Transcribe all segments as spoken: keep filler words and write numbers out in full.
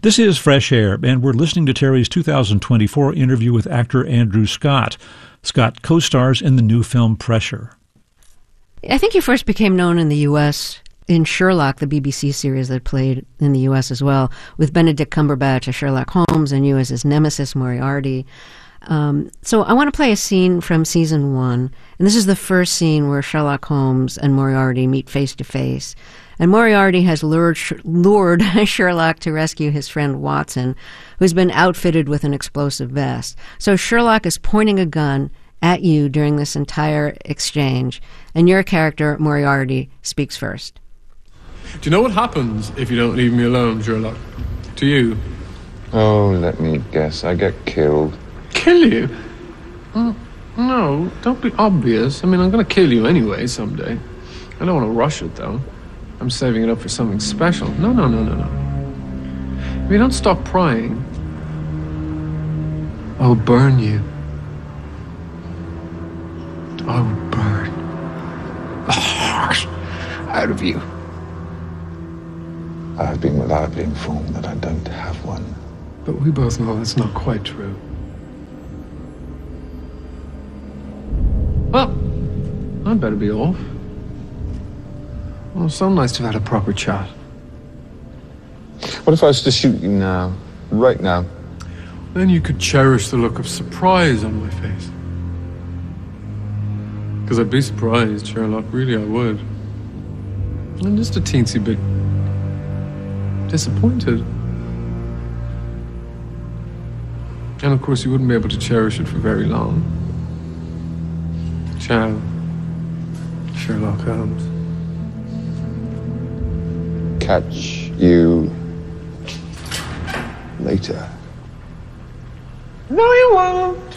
This is Fresh Air, and we're listening to Terry's two thousand twenty-four interview with actor Andrew Scott. Scott co-stars in the new film Pressure. I think you first became known in the U S in Sherlock, the B B C series that played in the U S as well, with Benedict Cumberbatch as Sherlock Holmes and you as his nemesis, Moriarty. Um, so I want to play a scene from season one, and this is the first scene where Sherlock Holmes and Moriarty meet face to face. And Moriarty has lured, lured Sherlock to rescue his friend Watson, who's been outfitted with an explosive vest. So Sherlock is pointing a gun at you during this entire exchange, and your character, Moriarty, speaks first. Do you know what happens if you don't leave me alone, Sherlock? To you? Oh, let me guess. I get killed. Kill you? Mm, no, don't be obvious. I mean, I'm going to kill you anyway someday. I don't want to rush it, though. I'm saving it up for something special. No, no, no, no, no. If you don't stop prying, I'll burn you. I will burn the heart out of you. I've been reliably informed that I don't have one. But we both know that's not quite true. Well, I'd better be off. Well, it's so nice to have had a proper chat. What if I was to shoot you now? Right now? Then you could cherish the look of surprise on my face. Because I'd be surprised, Sherlock. Really, I would. I'm just a teensy bit disappointed. And of course, you wouldn't be able to cherish it for very long. Ciao, Sherlock Holmes. Catch you later. No, you won't.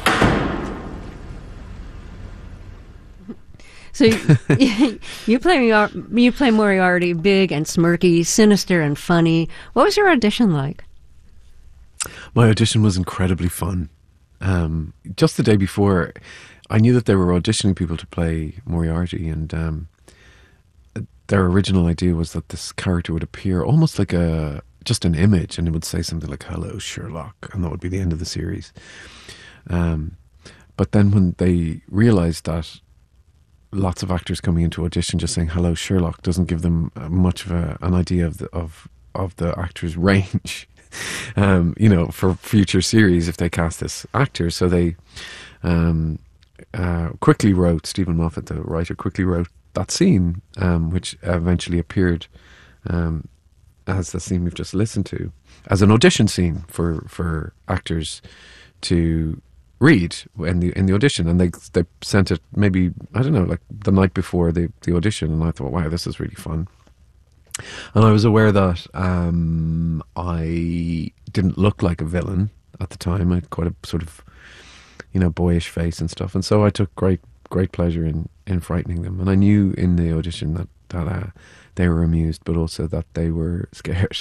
So you, you play you play Moriarty, big and smirky, sinister and funny. What was your audition like? My audition was incredibly fun. Um, just the day before, I knew that they were auditioning people to play Moriarty, and um, their original idea was that this character would appear almost like a just an image, and it would say something like "Hello, Sherlock," and that would be the end of the series. Um, but then when they realised that lots of actors coming into audition just saying "Hello, Sherlock" doesn't give them much of a, an idea of the of of the actor's range, um, you know, for future series if they cast this actor. So they um, uh, quickly wrote, Stephen Moffat, the writer, quickly wrote that scene, um, which eventually appeared um, as the scene we've just listened to, as an audition scene for, for actors to read in the in the audition. And they they sent it maybe, I don't know, like the night before the, the audition, and I thought, wow, this is really fun. And I was aware that um, I didn't look like a villain at the time. I had quite a sort of, you know, boyish face and stuff, and so I took great great pleasure in, in frightening them. And I knew in the audition that, that uh, they were amused, but also that they were scared.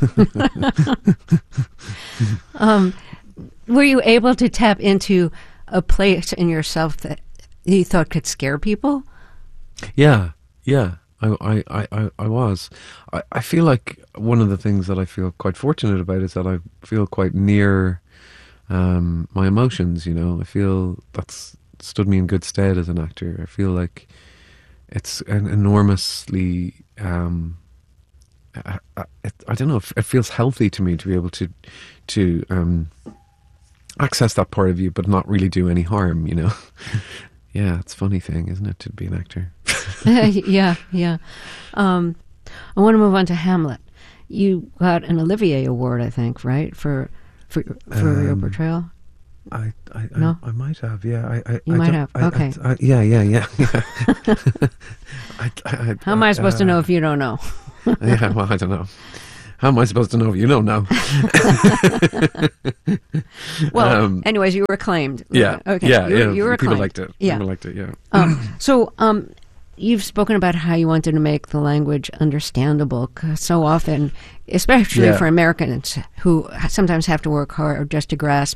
um, were you able to tap into a place in yourself that you thought could scare people? Yeah, yeah, I, I, I, I was. I, I feel like one of the things that I feel quite fortunate about is that I feel quite near um, my emotions, you know. I feel that's stood me in good stead as an actor. I feel like it's an enormously um, I, I, I don't know, it feels healthy to me to be able to to um, access that part of you but not really do any harm, you know. Yeah, it's a funny thing, isn't it, to be an actor? yeah, yeah. Um, I want to move on to Hamlet. You got an Olivier Award, I think, right, for for for um, your portrayal? I, I, no? I, I might have, yeah. I, I, you I might have, I, okay. I, I, yeah, yeah, yeah. yeah. I, I, How am I supposed uh, to know if you don't know? Yeah, well, I don't know. How am I supposed to know if you don't know? Well, um, anyways, you were acclaimed. Yeah, okay. yeah, you, yeah. You were People acclaimed. liked it. Yeah. People liked it, yeah. Um, so, um, you've spoken about how you wanted to make the language understandable. 'Cause so often, especially yeah. for Americans who sometimes have to work hard just to grasp